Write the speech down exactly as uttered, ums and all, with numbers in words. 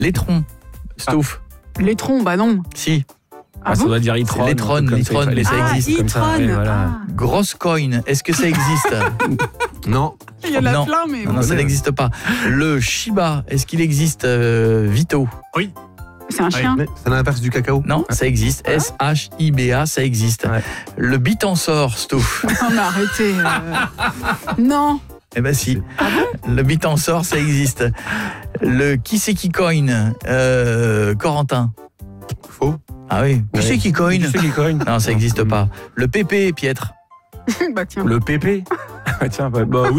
L'étron. Stouff. L'étron, bah non. Si. Ah ça bon doit dire Itron. L'Etron, l'Etron, mais ça Ah, existe. comme ça, Itron. ouais, voilà. Ah. Grosse coin, est-ce que ça existe? Non. Il y en a Non. plein, mais Non, non, ça n'existe pas. Le Shiba, est-ce qu'il existe, euh, Vito? c'est un chien. Mais c'est l'inverse du cacao. Non, ça existe. S H I B A, ça existe. Ouais. Le Bitansor, Stouff. Non, mais arrêtez. euh. Non. Eh ben si. Le Bitansor, ça existe. Le Qui c'est qui coin, euh, Corentin. Faux. Ah oui. Qui Ouais. c'est qui coin? Qui c'est qui coin? Non, ça n'existe pas. Le P P, Pietre. Bah tiens. Le P P. Tiens, bah, bah oui.